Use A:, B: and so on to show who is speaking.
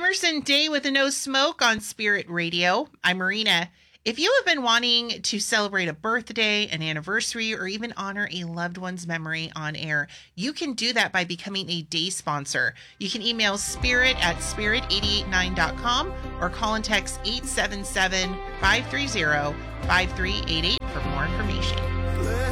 A: Emerson Day with a No Smoke on Spirit Radio. I'm Marina. If you have been wanting to celebrate a birthday, an anniversary, or even honor a loved one's memory on air, you can do that by becoming a day sponsor. You can email spirit@spirit889.com or call and text 877-530-5388 for more information.